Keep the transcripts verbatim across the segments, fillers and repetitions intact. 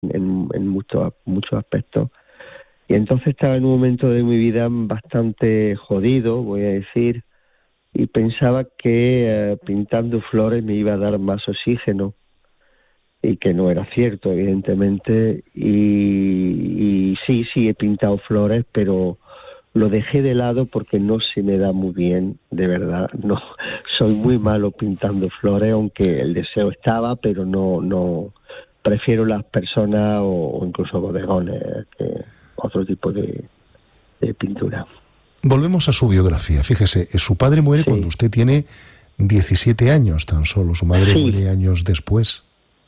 en, en muchos, muchos aspectos. Y entonces estaba en un momento de mi vida bastante jodido, voy a decir, y pensaba que eh, pintando flores me iba a dar más oxígeno, y que no era cierto, evidentemente. Y, y sí, sí, he pintado flores, pero lo dejé de lado porque no se me da muy bien, de verdad. No, soy muy malo pintando flores, aunque el deseo estaba, pero no, no. Prefiero las personas o, o incluso bodegones que otro tipo de, de pintura. Volvemos a su biografía. Fíjese, su padre muere Sí. cuando usted tiene diecisiete años tan solo. Su madre Sí. muere años después.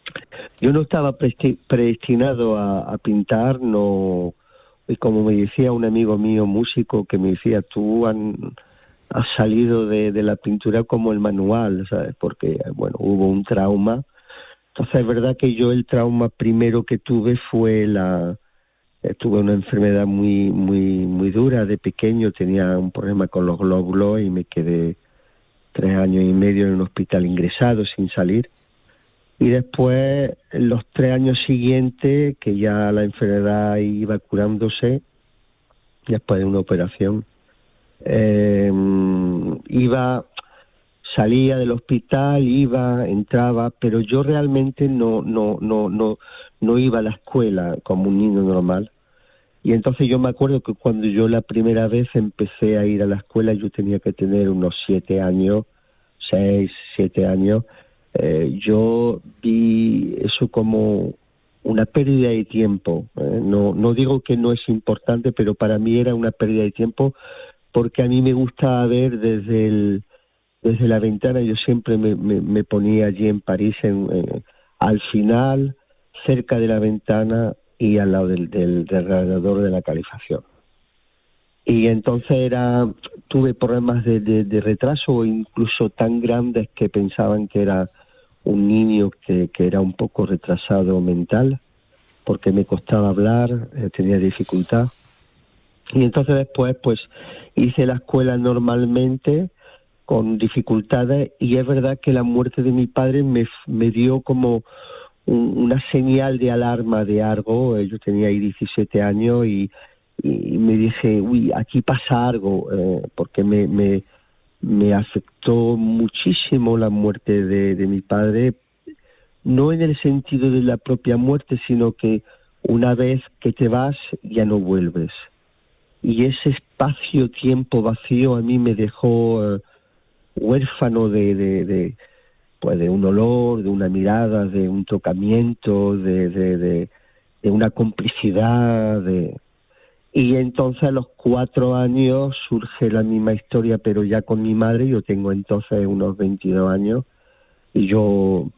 Yo no estaba predestinado a, a pintar, no. Y como me decía un amigo mío, músico, que me decía, tú han, has salido de, de la pintura como el manual, ¿sabes? Porque, bueno, hubo un trauma. Entonces, es verdad que yo el trauma primero que tuve fue la... Eh, tuve una enfermedad muy, muy, muy dura de pequeño, tenía un problema con los glóbulos y me quedé tres años y medio en un hospital ingresado sin salir. Y después, en los tres años siguientes, que ya la enfermedad iba curándose, después de una operación, eh, iba, salía del hospital, iba, entraba, pero yo realmente no, no, no, no, no iba a la escuela como un niño normal. Y entonces yo me acuerdo que cuando yo la primera vez empecé a ir a la escuela, yo tenía que tener unos siete años, seis, siete años. Eh, yo vi eso como una pérdida de tiempo. Eh, no, no digo que no es importante, pero para mí era una pérdida de tiempo porque a mí me gustaba ver desde el, desde la ventana. Yo siempre me, me, me ponía allí en París, en, en, al final, cerca de la ventana y al lado del, del, del radiador de la calefacción. Y entonces era, tuve problemas de, de, de retraso, incluso tan grandes que pensaban que era un niño que, que era un poco retrasado mental, porque me costaba hablar, eh, tenía dificultad. Y entonces después pues hice la escuela normalmente, con dificultades, y es verdad que la muerte de mi padre me, me dio como un, una señal de alarma de algo. Yo tenía ahí diecisiete años y, y me dije, uy, aquí pasa algo, eh, porque me, me, me afectó muchísimo la muerte de, de mi padre, no en el sentido de la propia muerte, sino que una vez que te vas ya no vuelves. Y ese espacio-tiempo vacío a mí me dejó eh, huérfano de, de, de, pues de un olor, de una mirada, de un tocamiento, de, de, de, de una complicidad. De... Y entonces a los cuatro años surge la misma historia, pero ya con mi madre. Yo tengo entonces unos veintidós años y yo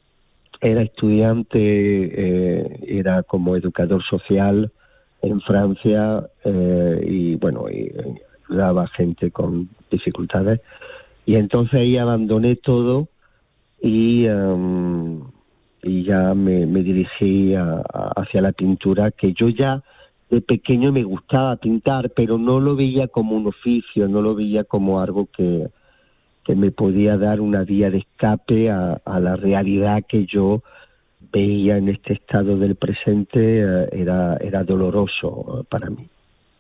era estudiante, eh, era como educador social en Francia, eh, y bueno, y, eh, ayudaba a gente con dificultades. Y entonces ahí abandoné todo y, um, y ya me, me dirigí a, a, hacia la pintura, que yo ya de pequeño me gustaba pintar, pero no lo veía como un oficio, no lo veía como algo que, que me podía dar una vía de escape a, a la realidad que yo veía en este estado del presente. eh, era, era doloroso para mí.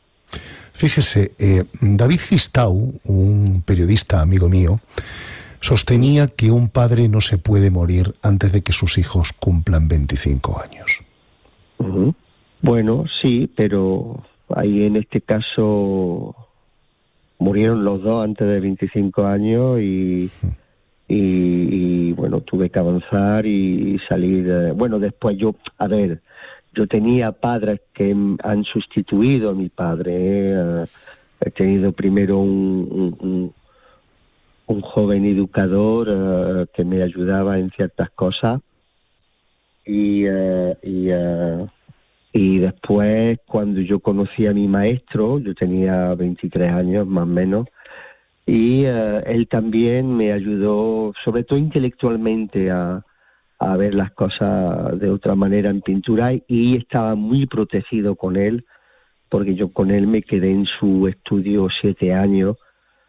Fíjese, eh, David Gistau, un periodista amigo mío, sostenía que un padre no se puede morir antes de que sus hijos cumplan veinticinco años. Uh-huh. Bueno, sí, pero ahí en este caso murieron los dos antes de veinticinco años y, y, y bueno, tuve que avanzar y, y salir. Eh, bueno, después yo, a ver, yo tenía padres que han sustituido a mi padre. Eh, he tenido primero un, un, un joven educador uh, que me ayudaba en ciertas cosas y, uh, y, uh, y después, cuando yo conocí a mi maestro, yo tenía veintitrés años más o menos, y uh, él también me ayudó, sobre todo intelectualmente, a, a ver las cosas de otra manera en pintura, y estaba muy protegido con él, porque yo con él me quedé en su estudio siete años.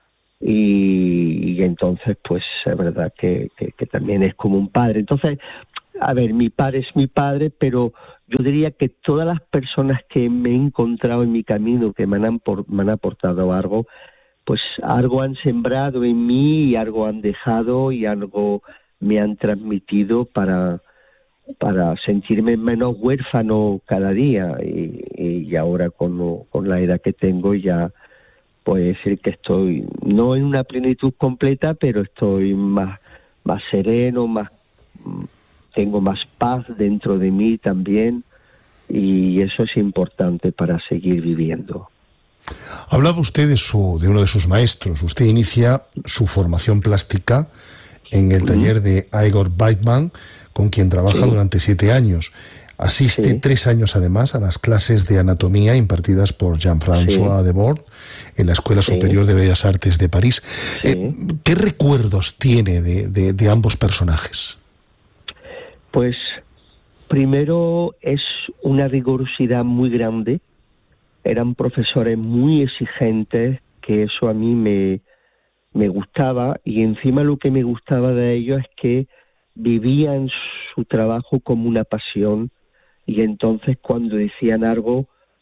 Y, y entonces pues es verdad que, que, que también es como un padre. Entonces, a ver, mi padre es mi padre, pero yo diría que todas las personas que me he encontrado en mi camino, que me han, por, me han aportado algo, pues algo han sembrado en mí y algo han dejado y algo me han transmitido para, para sentirme menos huérfano cada día. Y, y ahora con, con la edad que tengo ya puedo decir que estoy no en una plenitud completa, pero estoy más, más sereno, más tengo más paz dentro de mí también, y eso es importante para seguir viviendo. Hablaba usted de, su, de uno de sus maestros. Usted inicia su formación plástica en el taller de Igor Weidman, con quien trabaja sí. durante siete años. Asiste sí. tres años además a las clases de anatomía impartidas por Jean-François sí. Debord en la Escuela sí. Superior de Bellas Artes de París. Sí. Eh, ¿Qué recuerdos tiene de, de, de ambos personajes? Pues primero es una rigurosidad muy grande. Eran profesores muy exigentes, que eso a mí me, me gustaba, y encima lo que me gustaba de ellos es que vivían su trabajo como una pasión, y entonces cuando decían algo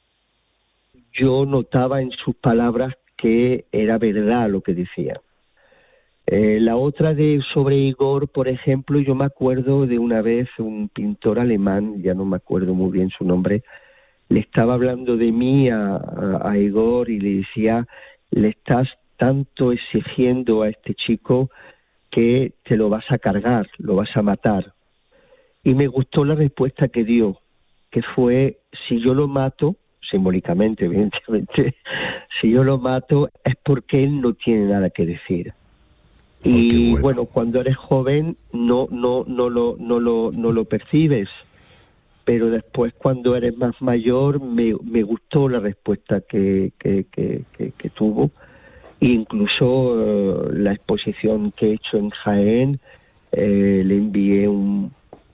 yo notaba en sus palabras que era verdad lo que decían. Eh, la otra de sobre Igor, por ejemplo, yo me acuerdo de una vez un pintor alemán, ya no me acuerdo muy bien su nombre, le estaba hablando de mí a, a, a Igor y le decía, le estás tanto exigiendo a este chico que te lo vas a cargar, lo vas a matar. Y me gustó la respuesta que dio, que fue, si yo lo mato, simbólicamente, evidentemente, si yo lo mato es porque él no tiene nada que decir. Y oh, bueno. bueno, cuando eres joven no no no lo no lo no lo percibes, pero después cuando eres más mayor me, me gustó la respuesta que que, que, que, que tuvo. E incluso uh, la exposición que he hecho en Jaén, eh, le envié un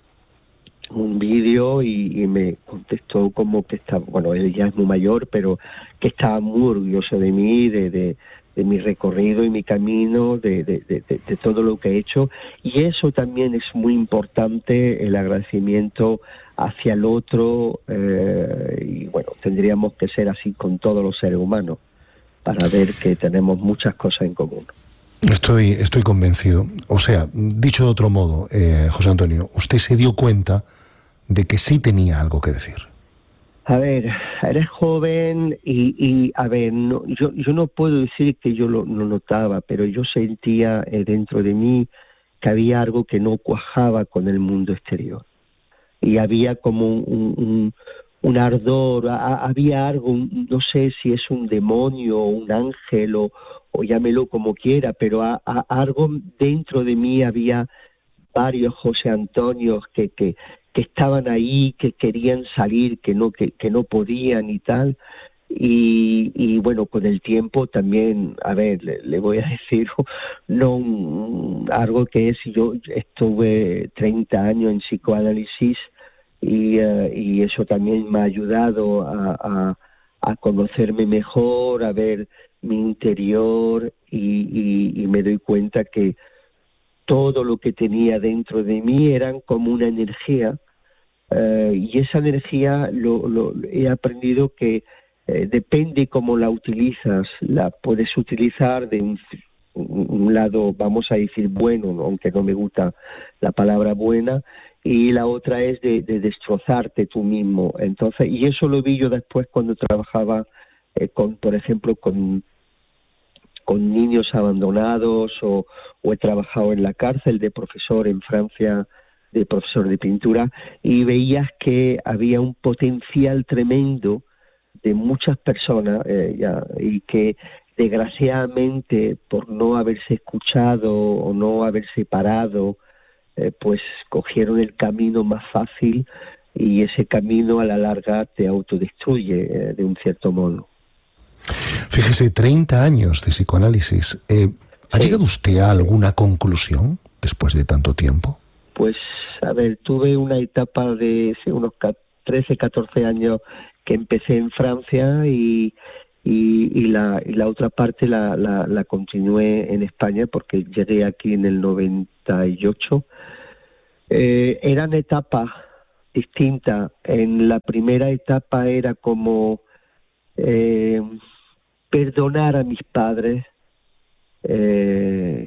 un vídeo y, y me contestó como que estaba, bueno, él ya es muy mayor, pero que estaba muy orgulloso de mí, de, de de mi recorrido y mi camino, de, de, de, de todo lo que he hecho. Y eso también es muy importante, el agradecimiento hacia el otro, eh, y bueno, tendríamos que ser así con todos los seres humanos para ver que tenemos muchas cosas en común. Estoy, estoy convencido. O sea, dicho de otro modo, eh, José Antonio, usted se dio cuenta de que sí tenía algo que decir. A ver, eres joven y, y a ver, no, yo, yo no puedo decir que yo lo, lo notaba, pero yo sentía eh, dentro de mí que había algo que no cuajaba con el mundo exterior. Y había como un, un, un ardor, a, había algo, un, no sé si es un demonio o un ángel o, o llámelo como quiera, pero a, a, algo dentro de mí había varios José Antonios que... que que estaban ahí, que querían salir, que no que, que no podían y tal. Y, y bueno, con el tiempo también, a ver, le, le voy a decir no un, algo que es, yo estuve treinta años en psicoanálisis y, uh, y eso también me ha ayudado a, a, a conocerme mejor, a ver mi interior y, y, y me doy cuenta que todo lo que tenía dentro de mí eran como una energía, uh, y esa energía lo, lo he aprendido que eh, depende cómo la utilizas. La puedes utilizar de un, un lado, vamos a decir, bueno, aunque no me gusta la palabra buena, y la otra es de, de destrozarte tú mismo. Entonces, y eso lo vi yo después cuando trabajaba eh, con, por ejemplo, con con niños abandonados, o, o he trabajado en la cárcel de profesor en Francia, de profesor de pintura, y veías que había un potencial tremendo de muchas personas eh, ya, y que desgraciadamente por no haberse escuchado o no haberse parado, eh, pues cogieron el camino más fácil, y ese camino a la larga te autodestruye eh, de un cierto modo. Fíjese, treinta años de psicoanálisis. Eh, ¿Ha sí. llegado usted a alguna conclusión después de tanto tiempo? Pues, a ver, tuve una etapa de sí, unos trece, catorce años que empecé en Francia y, y, y, la, y la otra parte la, la, la continué en España porque llegué aquí en el noventa y ocho. Eh, eran etapas distinta. En la primera etapa era como eh, perdonar a mis padres, eh,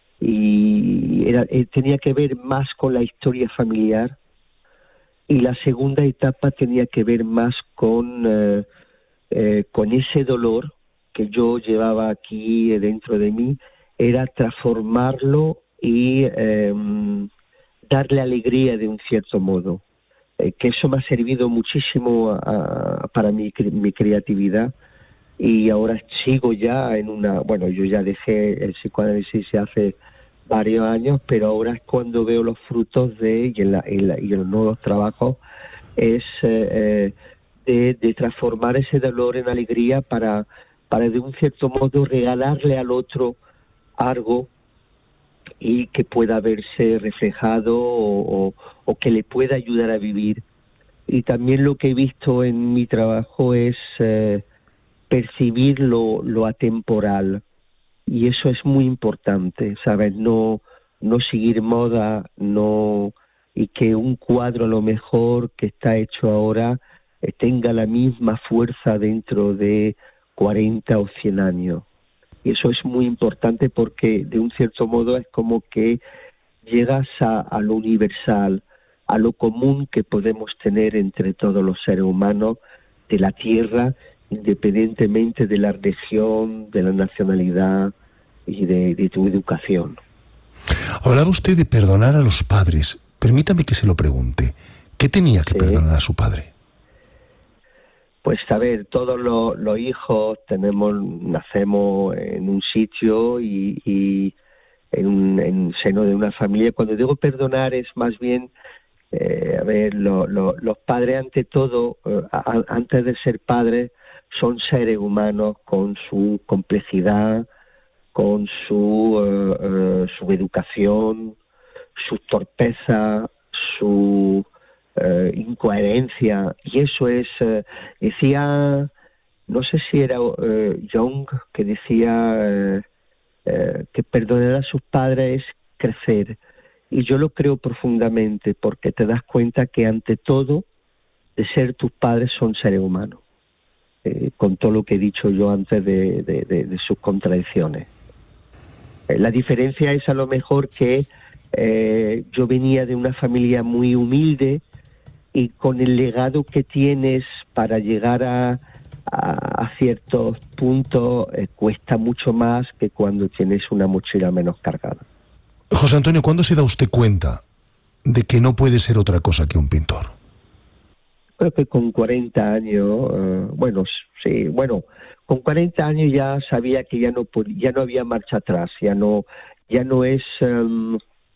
y era, eh, tenía que ver más con la historia familiar, y la segunda etapa tenía que ver más con, eh, eh, con ese dolor que yo llevaba aquí dentro de mí, era transformarlo y eh, darle alegría de un cierto modo, eh, que eso me ha servido muchísimo a, a, para mi, mi creatividad. Y ahora sigo ya en una, bueno, yo ya dejé el psicoanálisis hace varios años, pero ahora es cuando veo los frutos de, y en, la, en, la, y en los nuevos trabajos, es eh, de, de transformar ese dolor en alegría para, para de un cierto modo regalarle al otro algo y que pueda verse reflejado o, o, o que le pueda ayudar a vivir. Y también lo que he visto en mi trabajo es eh, percibir lo, lo atemporal, y eso es muy importante, ¿sabes? No, no seguir moda, no, y que un cuadro a lo mejor que está hecho ahora eh, tenga la misma fuerza dentro de cuarenta o cien años. Y eso es muy importante porque de un cierto modo es como que llegas a, a lo universal, a lo común que podemos tener entre todos los seres humanos de la tierra, independientemente de la región, de la nacionalidad y de, de tu educación. Hablaba usted de perdonar a los padres. Permítame que se lo pregunte. ¿Qué tenía que sí. perdonar a su padre? Pues a ver, todos los, los hijos tenemos, nacemos en un sitio y, y en un en seno de una familia. Cuando digo perdonar es más bien, eh, a ver, lo, lo, los padres ante todo, eh, a, antes de ser padres, son seres humanos con su complejidad, con su, uh, uh, su educación, su torpeza, su uh, incoherencia. Y eso es, uh, decía, no sé si era uh, Jung, que decía uh, uh, que perdonar a sus padres es crecer. Y yo lo creo profundamente, porque te das cuenta que ante todo, de ser tus padres, son seres humanos. Eh, con todo lo que he dicho yo antes de, de, de, de sus contradicciones. Eh, la diferencia es a lo mejor que eh, yo venía de una familia muy humilde y con el legado que tienes para llegar a, a, a ciertos puntos eh, cuesta mucho más que cuando tienes una mochila menos cargada. José Antonio, ¿cuándo se da usted cuenta de que no puede ser otra cosa que un pintor? Creo que con cuarenta años, uh, bueno, sí, bueno, con cuarenta años ya sabía que ya no ya no había marcha atrás, ya no ya no es um,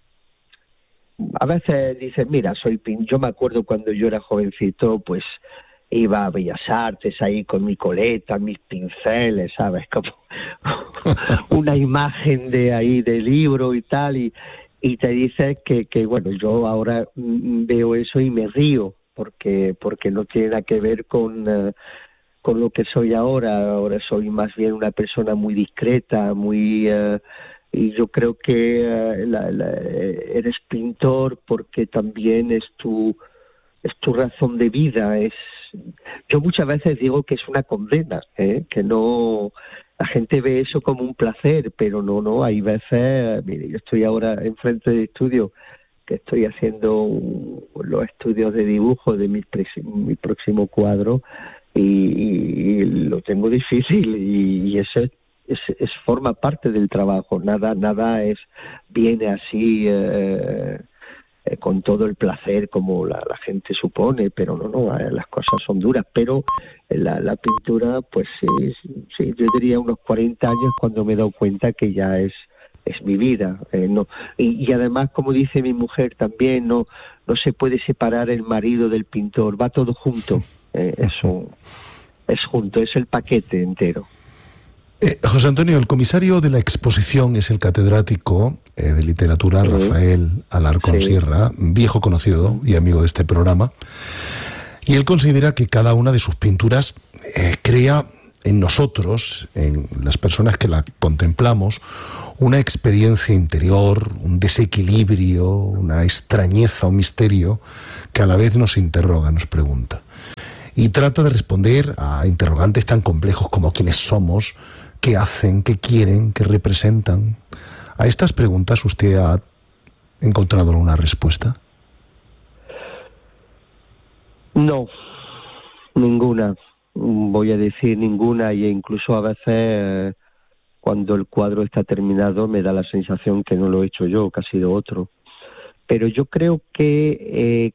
a veces dices, mira, soy pin yo me acuerdo cuando yo era jovencito, pues iba a Bellas Artes ahí con mi coleta, mis pinceles, ¿sabes? Como una imagen de ahí de libro y tal, y, y te dices que, que, bueno, yo ahora veo eso y me río, porque porque no tiene nada que ver con, uh, con lo que soy ahora. Ahora soy más bien una persona muy discreta, muy uh, y yo creo que uh, la, la, eres pintor porque también es tu es tu razón de vida. Es yo muchas veces digo que es una condena, ¿eh? Que no, la gente ve eso como un placer, pero no, no, hay veces, mire, yo estoy ahora enfrente del estudio que estoy haciendo un, los estudios de dibujo de mi, mi próximo cuadro y, y, y lo tengo difícil y, y eso es, es, es forma parte del trabajo. Nada nada es viene así eh, eh, con todo el placer como la, la gente supone, pero no, no, eh, las cosas son duras. Pero la, la pintura, pues sí, sí, yo diría unos cuarenta años cuando me he dado cuenta que ya es es mi vida, eh, no y, y además, como dice mi mujer también, no no se puede separar el marido del pintor, va todo junto, eh, eso es junto, es el paquete entero. Eh, José Antonio, el comisario de la exposición es el catedrático eh, de literatura sí. Rafael Alarcón sí. Sierra, viejo conocido y amigo de este programa, y él considera que cada una de sus pinturas eh, crea en nosotros, en las personas que la contemplamos, una experiencia interior, un desequilibrio, una extrañeza, un misterio que a la vez nos interroga, nos pregunta. Y trata de responder a interrogantes tan complejos como quiénes somos, qué hacen, qué quieren, qué representan. ¿A estas preguntas usted ha encontrado alguna respuesta? No, ninguna. Voy a decir ninguna, y incluso a veces cuando el cuadro está terminado me da la sensación que no lo he hecho yo, que ha sido otro. Pero yo creo que eh,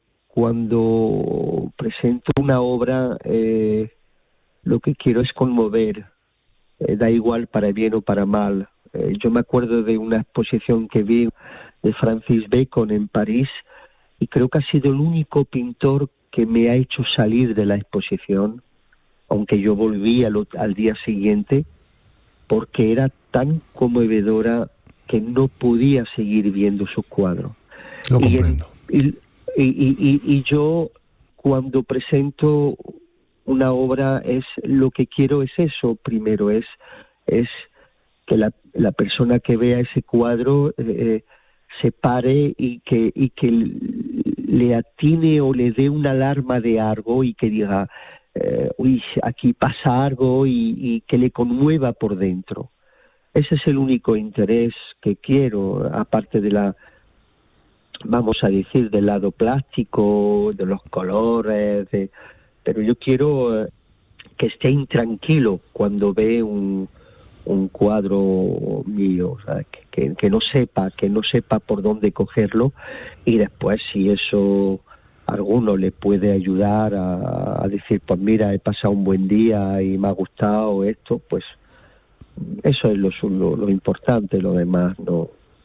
cuando presento una obra, eh, lo que quiero es conmover, eh, da igual para bien o para mal. Eh, yo me acuerdo de una exposición que vi de Francis Bacon en París, y creo que ha sido el único pintor que me ha hecho salir de la exposición, aunque yo volví al, al día siguiente, porque era tan conmovedora que no podía seguir viendo sus cuadros. Lo comprendo. Y, y, y, y, y yo, cuando presento una obra, es lo que quiero es eso. Primero es, es que la, la persona que vea ese cuadro eh, se pare y que, y que le atine o le dé una alarma de algo, y que diga, eh, uy, aquí pasa algo, y, y que le conmueva por dentro. Ese es el único interés que quiero, aparte de la, vamos a decir, del lado plástico, de los colores, de, pero yo quiero eh, que esté intranquilo cuando ve un, un cuadro mío, o sea, que, que, que no sepa, que no sepa por dónde cogerlo, y después si eso a alguno le puede ayudar a, a decir, pues mira, he pasado un buen día y me ha gustado esto, pues eso es lo, lo, lo importante. Lo demás no.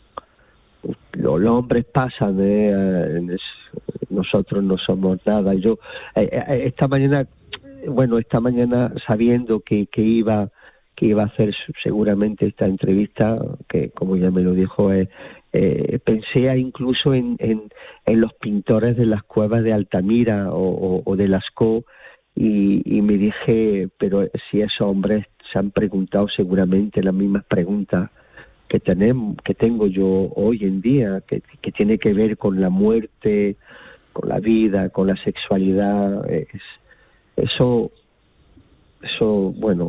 Los, los hombres pasan, eh, nosotros no somos nada. Yo eh, eh, esta mañana, bueno, esta mañana sabiendo que, que iba que iba a hacer seguramente esta entrevista, que como ya me lo dijo, eh, eh, pensé incluso en, en, en los pintores de las cuevas de Altamira o, o, o de Lascaux, y, y me dije, pero si esos hombres se han preguntado seguramente las mismas preguntas que tenemos, que tengo yo hoy en día, que, que tiene que ver con la muerte, con la vida, con la sexualidad. Es, eso, eso, bueno,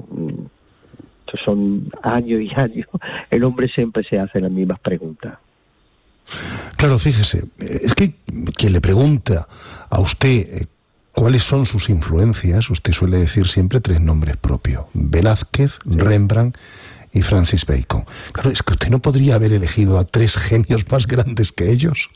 son años y años. El hombre siempre se hace las mismas preguntas. Claro, fíjese, es que quien le pregunta a usted cuáles son sus influencias, usted suele decir siempre tres nombres propios: Velázquez, sí, Rembrandt y Francis Bacon. Claro, es que usted no podría haber elegido a tres genios más grandes que ellos.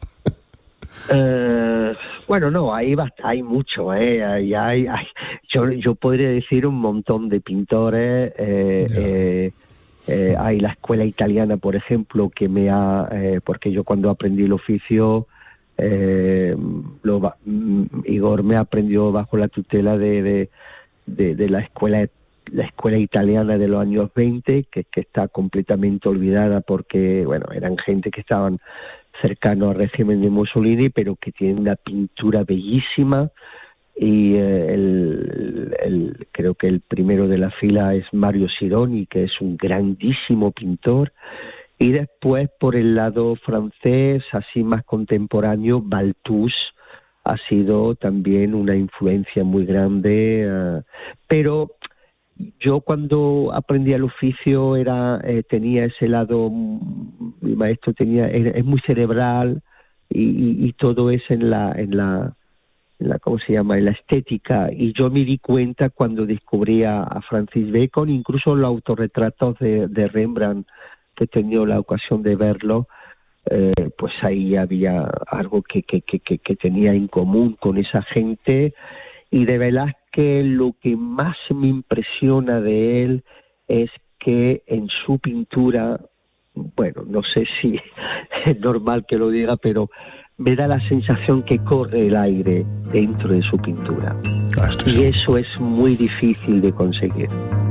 Eh, bueno, no, hay hay mucho, eh, hay, hay, hay, yo yo podría decir un montón de pintores. Eh, eh, eh, hay la escuela italiana, por ejemplo, que me ha, eh, porque yo cuando aprendí el oficio, eh, lo, Igor me aprendió bajo la tutela de, de, de, de la escuela la escuela italiana de los años veinte, que, que está completamente olvidada porque, bueno, eran gente que estaban cercanos al régimen de Mussolini, pero que tienen una pintura bellísima. Y eh, el, el, creo que el primero de la fila es Mario Sironi, que es un grandísimo pintor. Y después, por el lado francés, así más contemporáneo, Balthus ha sido también una influencia muy grande. Uh, pero yo cuando aprendí el oficio era eh, tenía ese lado, mi maestro tenía era, es muy cerebral, y, y, y todo es en la en la en la ¿cómo se llama? En la estética. Y yo me di cuenta cuando descubrí a, a Francis Bacon, incluso los autorretratos de, de Rembrandt, que he tenido la ocasión de verlo, eh, pues ahí había algo que, que, que, que tenía en común con esa gente. Y de Velázquez lo que más me impresiona de él es que en su pintura, bueno, no sé si es normal que lo diga, pero me da la sensación que corre el aire dentro de su pintura. Ah, y eso es muy difícil de conseguir.